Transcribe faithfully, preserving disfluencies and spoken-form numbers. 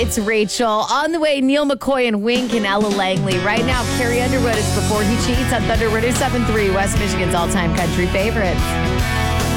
It's Rachel. On the way, Neil McCoy and Wink and Ella Langley. Right now, Carrie Underwood is Before He Cheats on Thunder one oh seven point three, West Michigan's all-time country favorites.